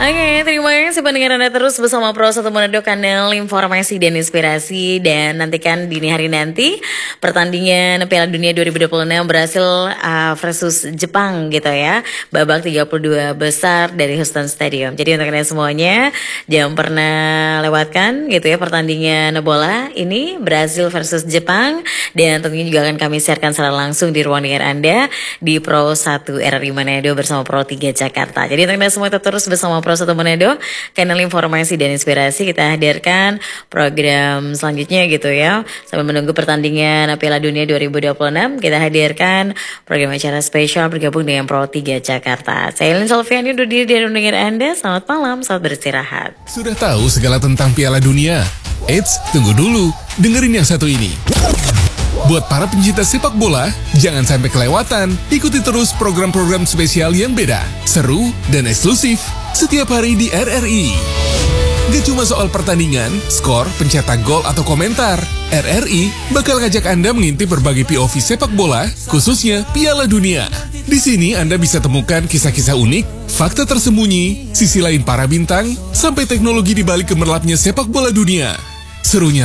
Oke, terima kasih pendengar Anda terus bersama Pro 1 Manado, kanal informasi dan inspirasi. Dan nantikan dini hari nanti pertandingan Piala Dunia 2026 Brasil versus Jepang gitu ya. Babak 32 besar dari Houston Stadium. Jadi untuk kalian semuanya jangan pernah lewatkan gitu ya pertandingan bola ini Brasil versus Jepang. Dan tentunya juga akan kami siarkan secara langsung di ruang dengar Anda di Pro 1 RRI Manado bersama Pro 3 Jakarta. Jadi untuk Anda semua tetap terus bersama Pro 1 Manado, kanal informasi dan inspirasi. Kita hadirkan program selanjutnya gitu ya. Sambil menunggu pertandingan Piala Dunia 2026, kita hadirkan program acara spesial bergabung dengan Pro 3 Jakarta. Saya Lin Solviani, udah diri di ruang dengar Anda. Selamat malam, selamat beristirahat. Sudah tahu segala tentang Piala Dunia? Eits, tunggu dulu. Dengerin yang satu ini. Buat para pencinta sepak bola, jangan sampai kelewatan. Ikuti terus program-program spesial yang beda, seru, dan eksklusif setiap hari di RRI. Gak cuma soal pertandingan, skor, pencetak gol, atau komentar. RRI bakal ngajak Anda mengintip berbagai POV sepak bola, khususnya Piala Dunia. Di sini Anda bisa temukan kisah-kisah unik, fakta tersembunyi, sisi lain para bintang, sampai teknologi di balik gemerlapnya sepak bola dunia. Serunya